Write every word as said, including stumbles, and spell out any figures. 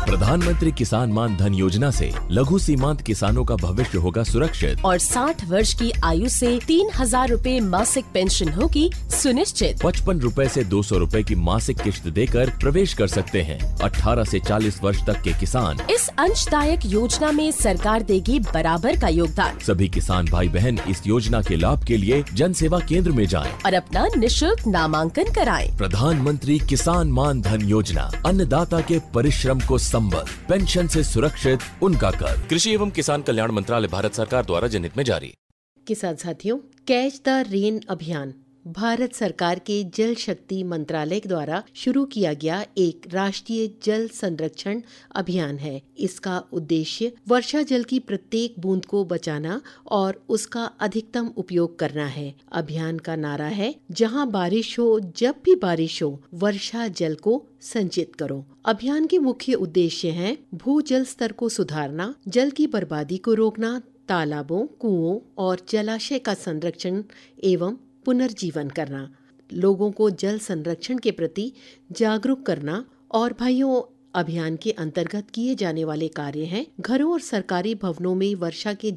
प्रधानमंत्री किसान मान धन योजना से लघु सीमांत किसानों का भविष्य होगा सुरक्षित और साठ वर्ष की आयु से तीन हजार रूपए मासिक पेंशन होगी सुनिश्चित। पचपन रूपए से दो सौ रूपए की मासिक किश्त देकर प्रवेश कर सकते हैं। अठारह से चालीस वर्ष तक के किसान इस अंशदायक योजना में सरकार देगी बराबर का योगदान। सभी किसान भाई बहन इस योजना के लाभ के लिए जन सेवा केंद्र में जाएं और अपना निशुल्क नामांकन कराएं। प्रधानमंत्री किसान मान धन योजना, अन्नदाता के परिश्रम को संबल, पेंशन से सुरक्षित उनका कर। कृषि एवं किसान कल्याण मंत्रालय, भारत सरकार द्वारा जनहित में जारी। किसान साथियों, कैच द रेन अभियान भारत सरकार के जल शक्ति मंत्रालय द्वारा शुरू किया गया एक राष्ट्रीय जल संरक्षण अभियान है। इसका उद्देश्य वर्षा जल की प्रत्येक बूंद को बचाना और उसका अधिकतम उपयोग करना है। अभियान का नारा है, जहां बारिश हो, जब भी बारिश हो, वर्षा जल को संचित करो। अभियान के मुख्य उद्देश्य हैं भूजल स्तर को सुधारना, जल की बर्बादी को रोकना, तालाबों, कुओं और जलाशय का संरक्षण एवं पुनर्जीवन करना, लोगों को जल संरक्षण के प्रति जागरूक करना। और भाइयों, अभियान के अंतर्गत किए जाने वाले कार्य हैं घरों और सरकारी भवनों में वर्षा के